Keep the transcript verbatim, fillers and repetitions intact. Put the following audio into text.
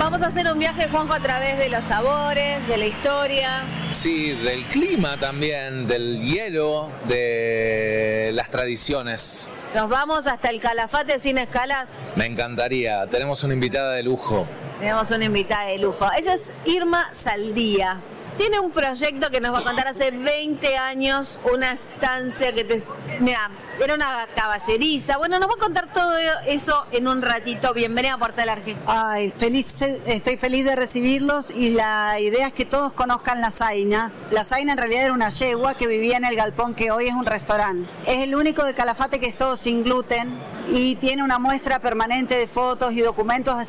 vamos a hacer un viaje, Juanjo, a través de los sabores, de la historia. Sí, del clima también, del hielo, de las tradiciones. Nos vamos hasta el Calafate sin escalas. Me encantaría, tenemos una invitada de lujo. Tenemos una invitada de lujo. Ella es Irma Saldía. Tiene un proyecto que nos va a contar hace veinte años, una estancia que te... Mira, era una caballeriza. Bueno, nos va a contar todo eso en un ratito. Bienvenida a Portal Argentina. Ay, feliz, estoy feliz de recibirlos y la idea es que todos conozcan La Zaina. La Zaina en realidad era una yegua que vivía en el galpón que hoy es un restaurante. Es el único de Calafate que es todo sin gluten y tiene una muestra permanente de fotos y documentos